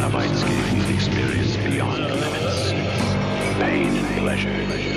Cenobite's games experience beyond limits. Pain and pleasure.